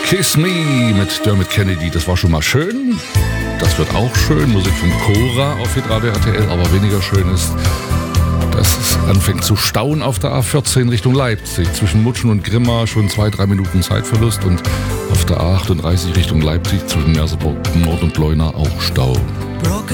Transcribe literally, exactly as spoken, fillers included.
Kiss Me mit Dermot Kennedy, das war schon mal schön. Das wird auch schön. Musik von Cora auf Hitradio R T L, aber weniger schön ist, dass es anfängt zu stauen auf der A vierzehn Richtung Leipzig. Zwischen Mutschen und Grimma schon zwei, drei Minuten Zeitverlust und auf der A achtunddreißig Richtung Leipzig zwischen Merseburg Nord und Leuna auch Stau. Broken